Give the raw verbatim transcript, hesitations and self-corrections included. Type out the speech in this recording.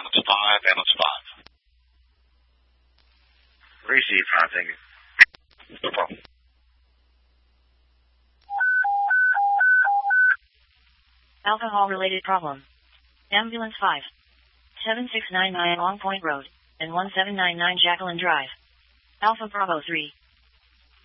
ambulance five, ambulance five. Receive, five, thank you. No problem. Alcohol-related problem. Ambulance five. seven six nine nine Long Point Road, and one seven nine nine Jacqueline Drive. Alpha Bravo three.